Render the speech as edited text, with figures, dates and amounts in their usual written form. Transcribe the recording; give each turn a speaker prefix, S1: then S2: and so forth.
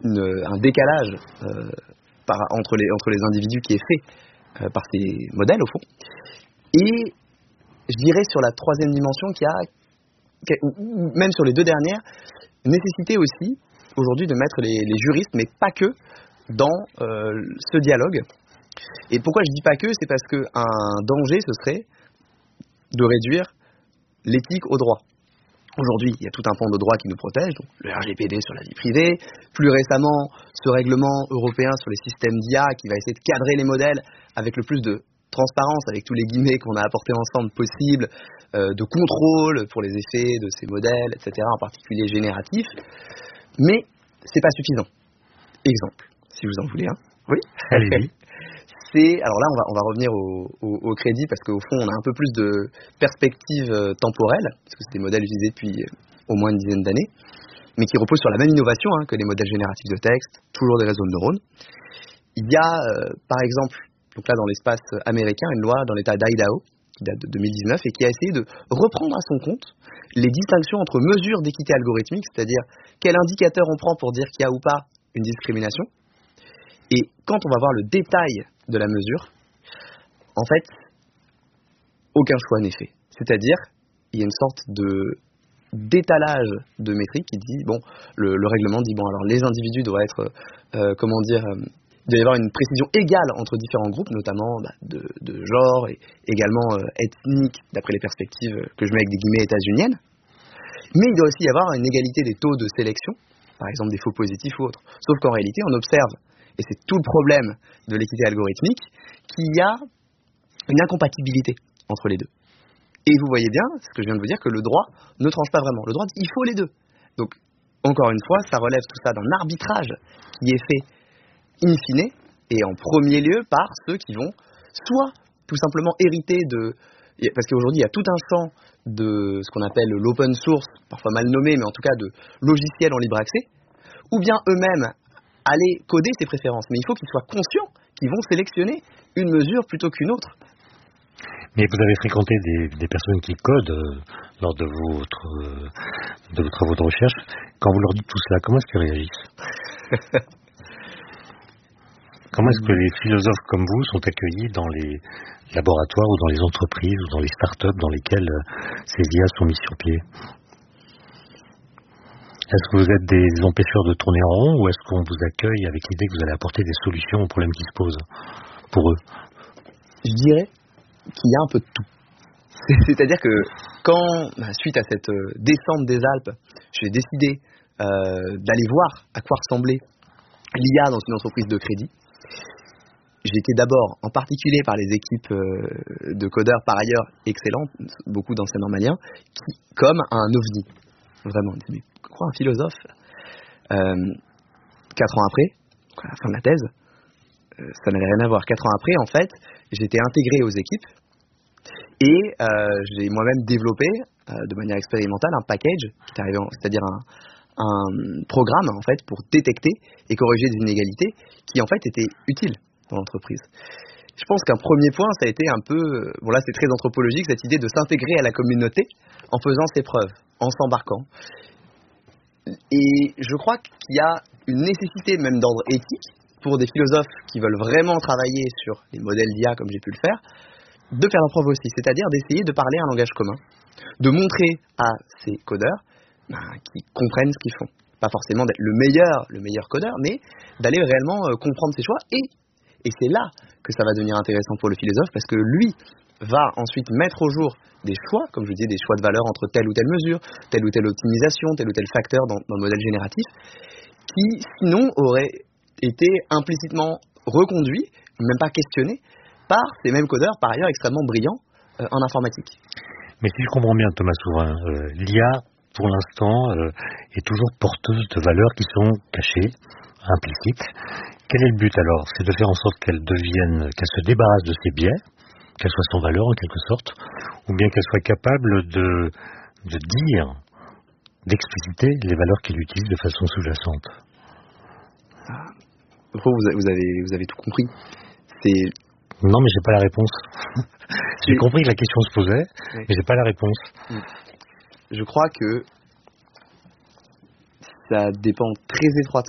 S1: un décalage entre les individus qui est fait par ces modèles, au fond. Et je dirais sur la troisième dimension ou même sur les deux dernières, nécessité aussi aujourd'hui de mettre les juristes, mais pas que, dans ce dialogue. Et pourquoi je dis pas que, c'est parce qu'un danger, ce serait de réduire l'éthique au droit. Aujourd'hui, il y a tout un pan de droit qui nous protège, donc le RGPD sur la vie privée, plus récemment, ce règlement européen sur les systèmes d'IA qui va essayer de cadrer les modèles avec le plus de transparence, avec tous les guillemets qu'on a apportés ensemble possibles, de contrôle pour les effets de ces modèles, etc., en particulier génératifs. Mais c'est pas suffisant. Exemple, si vous en voulez un. Oui.
S2: Allez-y.
S1: Alors là, on va revenir au crédit parce qu'au fond, on a un peu plus de perspective temporelle, parce que c'est des modèles utilisés depuis au moins une dizaine d'années, mais qui reposent sur la même innovation que les modèles génératifs de texte, toujours des réseaux de neurones. Il y a, par exemple, donc là dans l'espace américain, une loi dans l'État d'Idaho, qui date de 2019, et qui a essayé de reprendre à son compte les distinctions entre mesures d'équité algorithmique, c'est-à-dire quel indicateur on prend pour dire qu'il y a ou pas une discrimination, et quand on va voir le détail de la mesure, en fait, aucun choix n'est fait. C'est-à-dire, il y a une sorte d'étalage de métriques qui dit, le règlement dit, alors les individus doivent être, il doit y avoir une précision égale entre différents groupes, notamment de genre et également ethnique, d'après les perspectives que je mets avec des guillemets états-uniennes. Mais il doit aussi y avoir une égalité des taux de sélection, par exemple des faux positifs ou autres. Sauf qu'en réalité, on observe, et c'est tout le problème de l'équité algorithmique, qu'il y a une incompatibilité entre les deux. Et vous voyez bien, ce que je viens de vous dire, que le droit ne tranche pas vraiment. Le droit dit il faut les deux. Donc, encore une fois, ça relève tout ça d'un arbitrage qui est fait in fine, et en premier lieu par ceux qui vont soit tout simplement hériter parce qu'aujourd'hui il y a tout un champ de ce qu'on appelle l'open source, parfois mal nommé, mais en tout cas de logiciels en libre accès, ou bien eux-mêmes aller coder ses préférences. Mais il faut qu'ils soient conscients qu'ils vont sélectionner une mesure plutôt qu'une autre.
S2: Mais vous avez fréquenté des personnes qui codent lors de vos travaux de recherche. Quand vous leur dites tout cela, comment est-ce qu'ils réagissent? Comment est-ce que les philosophes comme vous sont accueillis dans les laboratoires ou dans les entreprises ou dans les startups dans lesquelles ces IA sont mis sur pied? Est-ce que vous êtes des empêcheurs de tourner en rond ou est-ce qu'on vous accueille avec l'idée que vous allez apporter des solutions aux problèmes qui se posent pour eux?
S1: Je dirais qu'il y a un peu de tout. C'est-à-dire que quand, suite à cette descente des Alpes, j'ai décidé d'aller voir à quoi ressemblait l'IA dans une entreprise de crédit, j'ai été d'abord, en particulier par les équipes de codeurs, par ailleurs excellentes, beaucoup d'anciens normaliens, qui, comme un ovni, vraiment, mais quoi, un philosophe 4 ans après, à la fin de la thèse, ça n'avait rien à voir. 4 ans après, en fait, j'étais intégré aux équipes et j'ai moi-même développé, de manière expérimentale, un package, c'est-à-dire un programme, en fait, pour détecter et corriger des inégalités qui, en fait, étaient utiles dans l'entreprise. Je pense qu'un premier point, ça a été un peu, là c'est très anthropologique, cette idée de s'intégrer à la communauté en faisant ses preuves, en s'embarquant. Et je crois qu'il y a une nécessité même d'ordre éthique pour des philosophes qui veulent vraiment travailler sur les modèles d'IA comme j'ai pu le faire, de faire leur preuve aussi, c'est-à-dire d'essayer de parler un langage commun, de montrer à ces codeurs qu'ils comprennent ce qu'ils font. Pas forcément d'être le meilleur codeur, mais d'aller réellement comprendre ses choix et c'est là que ça va devenir intéressant pour le philosophe parce que lui va ensuite mettre au jour des choix, comme je vous disais, des choix de valeur entre telle ou telle mesure, telle ou telle optimisation, tel ou tel facteur dans le modèle génératif, qui sinon aurait été implicitement reconduit, même pas questionné, par ces mêmes codeurs, par ailleurs extrêmement brillants en informatique.
S2: Mais si je comprends bien, Thomas Souverain, l'IA, pour l'instant, est toujours porteuse de valeurs qui sont cachées, implicites. Quel est le but alors? C'est de faire en sorte qu'elle se débarrasse de ses biais, qu'elle soit sans valeur en quelque sorte, ou bien qu'elle soit capable de dire, d'expliciter les valeurs qu'elle utilise de façon sous-jacente.
S1: Vous avez tout compris.
S2: Non, mais j'ai pas la réponse. J'ai compris que la question se posait, mais j'ai pas la réponse.
S1: Je crois que ça dépend très étroitement